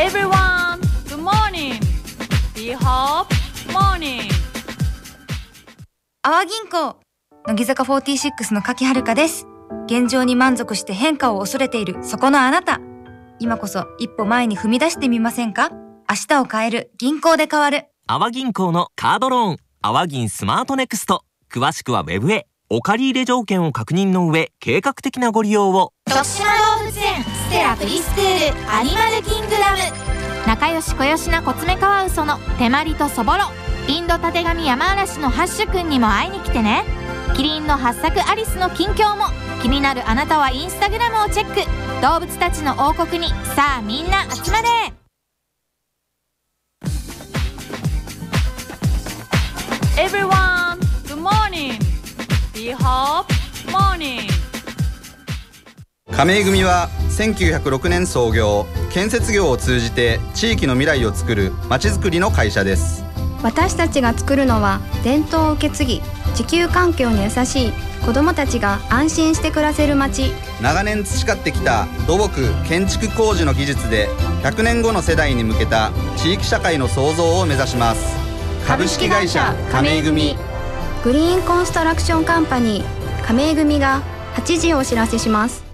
Everyone, good morning. We hope morning. 阿波銀行乃木坂46の柿遥です。現状に満足して変化を恐れているそこのあなた、今こそ一歩前に踏み出してみませんか？明日を変える、銀行で変わる。 阿波銀行のカードローン、阿波銀スマートネクスト。詳しくはウェブへ。お借り入れ条件を確認の上、計画的なご利用を。 徳島動物園ステラプリスクールアニマルキングダム。仲良し小良しなコツメカワウソの手まりとそぼろ、インドたてがみヤマアラシのハッシュくんにも会いに来てね。キリンのハッサクアリスの近況も。気になるあなたはインスタグラムをチェック。動物たちの王国にさあみんな集まれ。 Everyone, good morning. We hope morning. 亀井組は1906年創業、建設業を通じて地域の未来を作るまちづくりの会社です。 私たちが作るのは伝統を受け継ぎ、地球環境に優しい子どもたちが安心して暮らせる街。 長年培ってきた土木建築工事の技術で100年後の世代に向けた地域社会の創造を目指します。株式会社亀井組。 グリーンコンストラクションカンパニー亀井組が8時をお知らせします。